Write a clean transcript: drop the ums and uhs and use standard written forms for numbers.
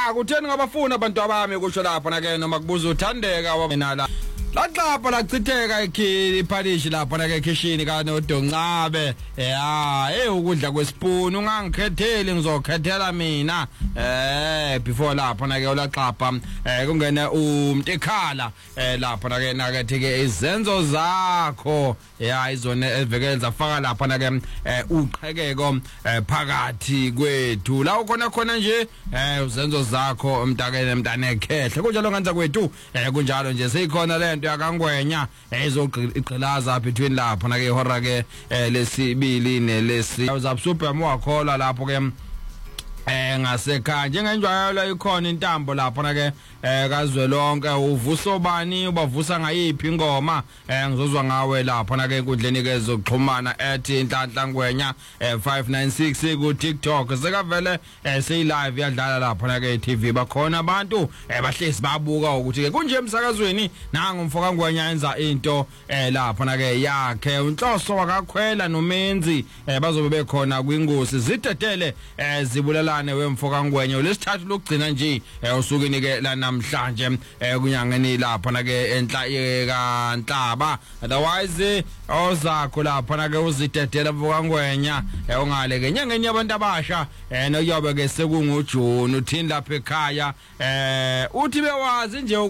kutheni ngabafuna abantu abami kusho lapha na ke noma kubuza uthandeka wena la laqapha lachitheka iphalishi lapha na ke kitchen ka noDoncabe ukudla kwespoon ungangikhetheli ngizokhethela mina before lapha na ke ulaqapha kungena umntekhala lapha na ke nakethe ke izenzo zakho izona evekelza faka lapha na ke uqhekeko phakathi kwethu la khona nje uzenzo zakho umntakene mntane ekhehle kunjalo nganza kwethu kunjalo nje seyikhona lento yakangwenya izogqilaza between lapha na ke ihora ke lesibili nelesi uzabsuper mwakhola lapho ke ngasekhaya njengenjwayelo ikhona intambo lapha na ke kazwelonke uvusobani ubavusa ngayiphi ingoma ngizozwa ngawe lapha na ke enkundleni ke zokuxhumana @Nhlanhla Ngwenya 596 ku TikTok sekavele sey live yadlala lapha na ke TV bakhona abantu bahlezi babuka ukuthi ke kunje emsakazweni nanga umfoka Ngwenya enza into lapha na ke yakhe unhloso wakakhwela nomenzi bazobe bekhona kwingosi zidedele zibulalane wemfoka Ngwenya lesithathu lokugcina nje usukini ke namhlanje kunyangeni lapha na ke enhla Nhlaba otherwise ozakho lapha na ke uzidedela mfoka Ngwenya ungale ke nyangeni yabantu abasha noyobe ke sekunguJune uthini lapha ekhaya uthi bewazi nje